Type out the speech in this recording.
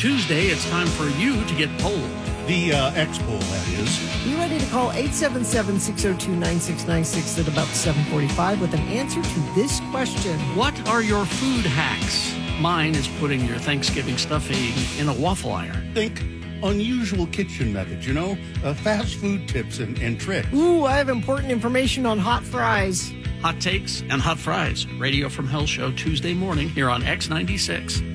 Tuesday, it's time for you to get polled. The X-Poll, that is. Be ready to call 877-602-9696 at about 7:45 with an answer to this question. What are your food hacks? Mine is putting your Thanksgiving stuffing in a waffle iron. Think unusual kitchen methods, fast food tips and tricks. Ooh, I have important information on hot fries. Hot takes and hot fries. Radio from Hell show Tuesday morning here on X96.